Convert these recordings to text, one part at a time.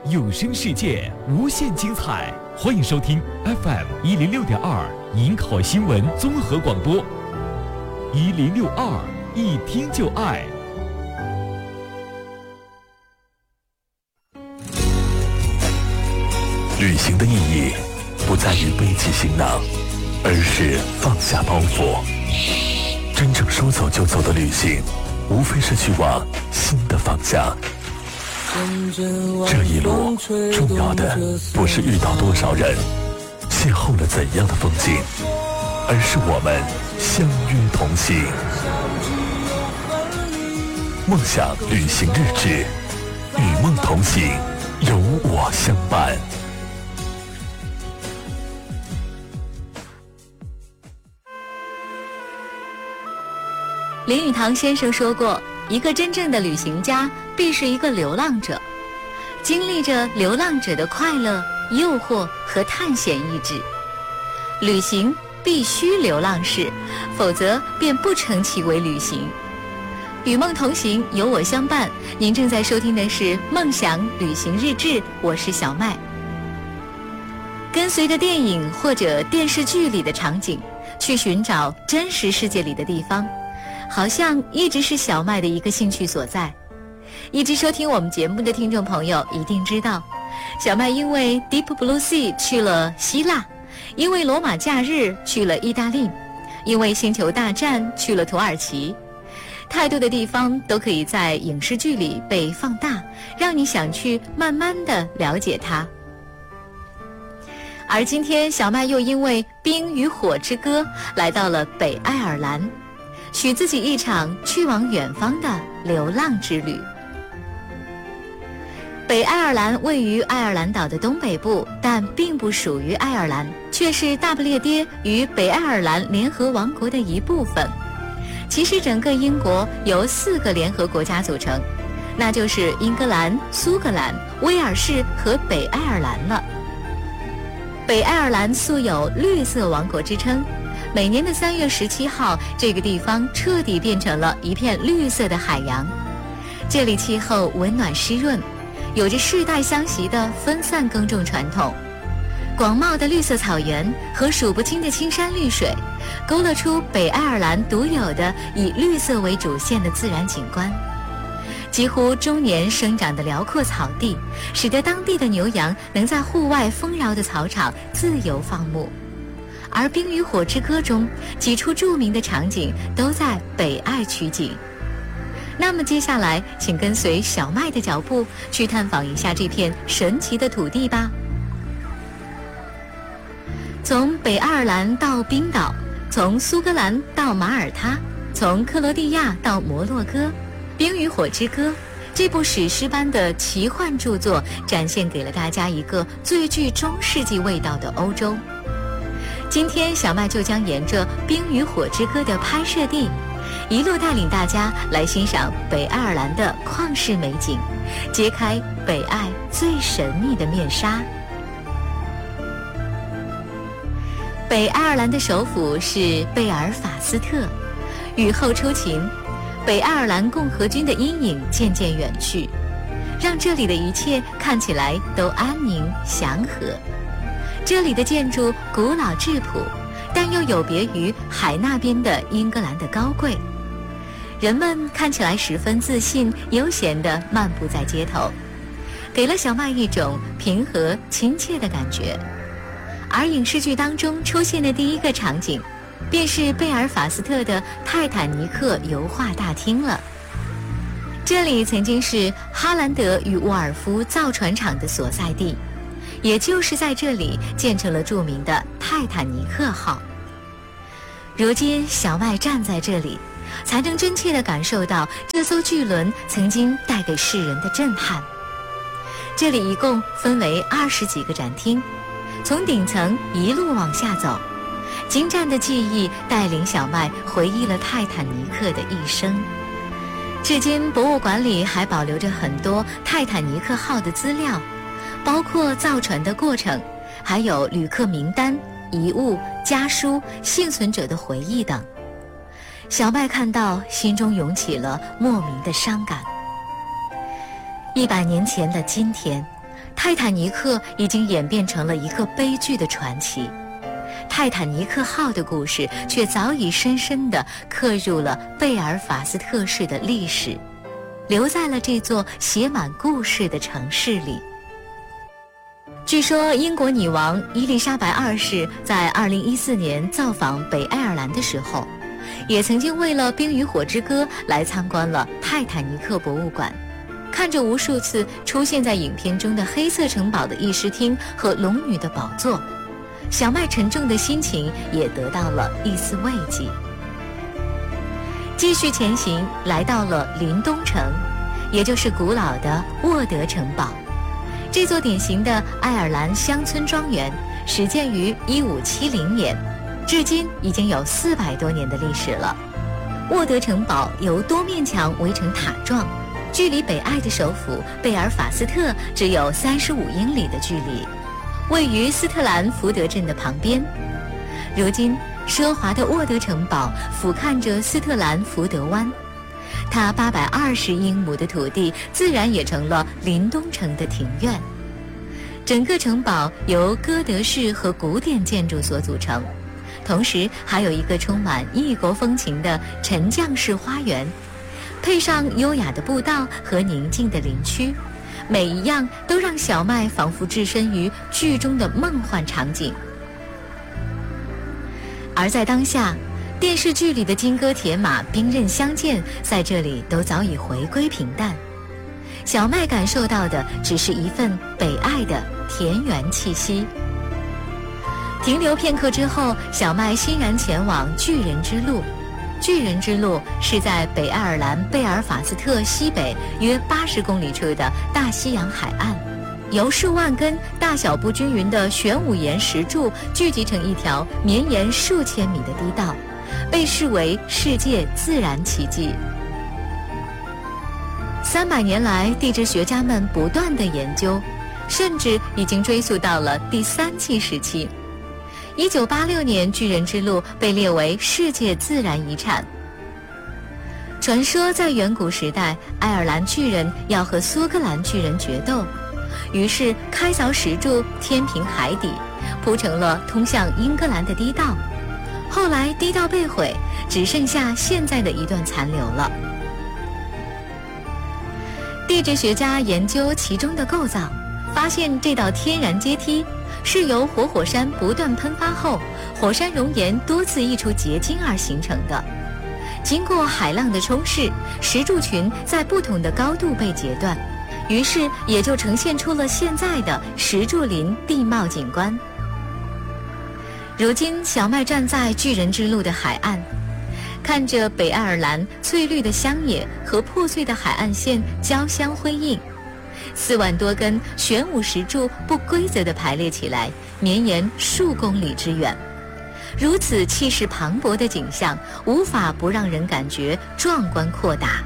有声世界无限精彩，欢迎收听 FM106.2银考新闻综合广播，1062一听就爱。旅行的意义不在于背起行囊，而是放下包袱。真正说走就走的旅行，无非是去往新的方向。这一路重要的不是遇到多少人，邂逅了怎样的风景，而是我们相约同行。梦想旅行日志，与梦同行，有我相伴。 林语堂先生说过，一个真正的旅行家必是一个流浪者，经历着流浪者的快乐、诱惑和探险意志。旅行必须流浪式，否则便不称其为旅行。与梦同行，有我相伴。您正在收听的是梦想旅行日志，我是小麦。跟随着电影或者电视剧里的场景，去寻找真实世界里的地方，好像一直是小麦的一个兴趣所在。一直收听我们节目的听众朋友一定知道，小麦因为 Deep Blue Sea 去了希腊，因为罗马假日去了意大利，因为星球大战去了土耳其。太多的地方都可以在影视剧里被放大，让你想去慢慢的了解它。而今天小麦又因为《冰与火之歌》来到了北爱尔兰，许自己一场去往远方的流浪之旅。北爱尔兰位于爱尔兰岛的东北部，但并不属于爱尔兰，却是大不列颠与北爱尔兰联合王国的一部分。其实整个英国由4个联合国家组成，那就是英格兰、苏格兰、威尔士和北爱尔兰了。北爱尔兰素有绿色王国之称，每年的3月17号，这个地方彻底变成了一片绿色的海洋。这里气候温暖湿润，有着世代相袭的分散耕种传统。广袤的绿色草原和数不清的青山绿水，勾勒出北爱尔兰独有的以绿色为主线的自然景观。几乎终年生长的辽阔草地，使得当地的牛羊能在户外丰饶的草场自由放牧。而《冰与火之歌》中几处著名的场景都在北爱取景。那么接下来，请跟随小麦的脚步，去探访一下这片神奇的土地吧。从北爱尔兰到冰岛，从苏格兰到马耳他，从克罗地亚到摩洛哥，《冰与火之歌》这部史诗般的奇幻著作，展现给了大家一个最具中世纪味道的欧洲。今天小麦就将沿着《冰与火之歌》的拍摄地，一路带领大家来欣赏北爱尔兰的旷世美景，揭开北爱最神秘的面纱。北爱尔兰的首府是贝尔法斯特，雨后初晴，北爱尔兰共和军的阴影渐渐远去，让这里的一切看起来都安宁祥和。这里的建筑古老质朴，但又有别于海那边的英格兰的高贵。人们看起来十分自信悠闲地漫步在街头，给了小麦一种平和亲切的感觉。而影视剧当中出现的第一个场景，便是贝尔法斯特的泰坦尼克油画大厅了。这里曾经是哈兰德与沃尔夫造船厂的所在地，也就是在这里建成了著名的泰坦尼克号。如今小麦站在这里，才能真切地感受到这艘巨轮曾经带给世人的震撼。这里一共分为20几个展厅，从顶层一路往下走，精湛的记忆带领小麦回忆了泰坦尼克的一生。至今博物馆里还保留着很多泰坦尼克号的资料，包括造船的过程，还有旅客名单、遗物、家书、幸存者的回忆等。小麦看到，心中涌起了莫名的伤感。100年前的今天， 泰坦尼克已经演变成了一个悲剧的传奇，泰坦尼克号的故事却早已深深地刻入了贝尔法斯特市的历史，留在了这座写满故事的城市里。据说英国女王伊丽莎白二世在2014年造访北爱尔兰的时候，也曾经为了《冰与火之歌》来参观了泰坦尼克博物馆，看着无数次出现在影片中的黑色城堡的议事厅和龙女的宝座，小麦沉重的心情也得到了一丝慰藉。继续前行，来到了林东城，也就是古老的沃德城堡。这座典型的爱尔兰乡村庄园始建于1570年，至今已经有400多年的历史了。沃德城堡由多面墙围成塔状，距离北爱的首府贝尔法斯特只有35英里的距离，位于斯特兰福德镇的旁边。如今，奢华的沃德城堡俯瞰着斯特兰福德湾，它820英亩的土地自然也成了林东城的庭院。整个城堡由哥德式和古典建筑所组成，同时还有一个充满异国风情的沉降式花园，配上优雅的步道和宁静的林区，每一样都让小麦仿佛置身于剧中的梦幻场景。而在当下，电视剧里的金戈铁马、兵刃相见，在这里都早已回归平淡。小麦感受到的只是一份北爱的田园气息。停留片刻之后，小麦欣然前往巨人之路。巨人之路是在北爱尔兰贝尔法斯特西北约80公里处的大西洋海岸，由数万根大小不均匀的玄武岩石柱聚集成一条绵延数千米的堤道，被视为世界自然奇迹。300年来，地质学家们不断的研究，甚至已经追溯到了第3纪时期。1986年，巨人之路被列为世界自然遗产。传说在远古时代，爱尔兰巨人要和苏格兰巨人决斗，于是开凿石柱填平海底，铺成了通向英格兰的堤道。后来堤道被毁，只剩下现在的一段残留了。地质学家研究其中的构造，发现这道天然阶梯是由活火山不断喷发后，火山熔岩多次溢出结晶而形成的。经过海浪的冲蚀，石柱群在不同的高度被截断，于是也就呈现出了现在的石柱林地貌景观。如今，小麦站在巨人之路的海岸，看着北爱尔兰翠绿的乡野和破碎的海岸线交相辉映，4万多根玄武石柱不规则地排列起来，绵延数公里之远。如此气势磅礴的景象，无法不让人感觉壮观阔大。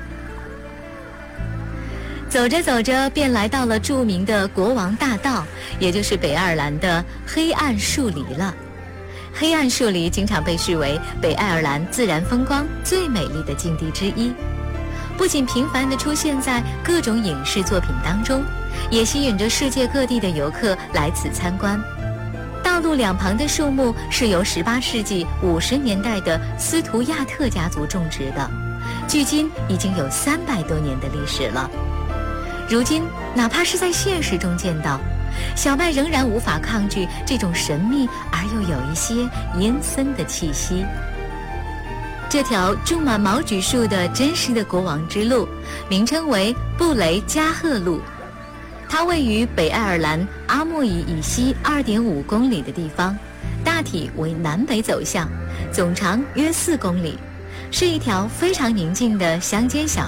走着走着，便来到了著名的国王大道，也就是北爱尔兰的黑暗树篱了。黑暗树篱经常被视为北爱尔兰自然风光最美丽的境地之一，不仅频繁地出现在各种影视作品当中，也吸引着世界各地的游客来此参观。道路两旁的树木是由18世纪50年代的斯图亚特家族种植的，距今已经有300多年的历史了。如今，哪怕是在现实中见到，小麦仍然无法抗拒这种神秘而又有一些阴森的气息。这条种满毛榉树的真实的国王之路，名称为布雷加赫路。它位于北爱尔兰阿穆伊以西2.5公里的地方，大体为南北走向，总长约4公里，是一条非常宁静的乡间小